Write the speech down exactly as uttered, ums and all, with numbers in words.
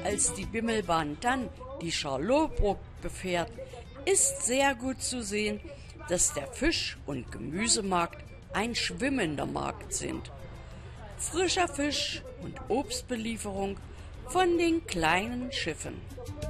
als die Bimmelbahn dann die Charlottenburg befährt, ist sehr gut zu sehen, dass der Fisch- und Gemüsemarkt ein schwimmender Markt sind. Frischer Fisch und Obstbelieferung von den kleinen Schiffen.